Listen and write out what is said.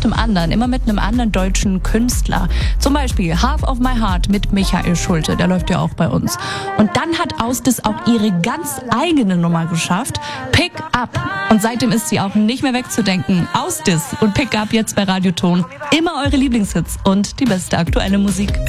dem anderen, immer mit einem anderen deutschen Künstler. Zum Beispiel Half of My Heart mit Michael Schulte, der läuft ja auch bei uns. Und dann hat Austis auch ihre ganz eigene Nummer geschafft, Pick Up. Und seitdem ist sie auch nicht mehr wegzudenken. Austis und Pick Up jetzt bei Radioton. Immer eure Lieblingshits und die beste aktuelle Musik.